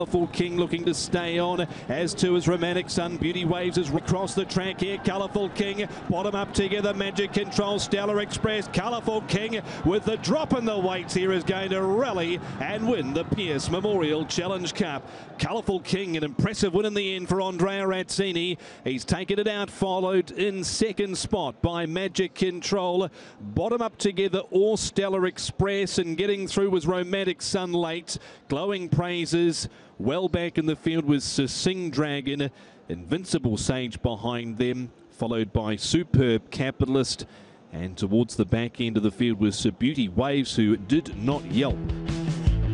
Colourful King looking to stay on, as too is Romantic Sun. Beauty Waves is across the track here. Colourful King, bottom up together. Magic Control, Stellar Express. Colourful King with the drop in the weights here is going to rally and win the Pierce Memorial Challenge Cup. Colourful King, an impressive win in the end for Andrea Razzini. He's taken it out, followed in second spot by Magic Control. Bottom up together or Stellar Express, and getting through was Romantic Sun late. Glowing praises. Well back in the field was Sing Dragon, Invincible Sage behind them, followed by Superb Capitalist, and towards the back end of the field was Beauty Waves, who did not yelp.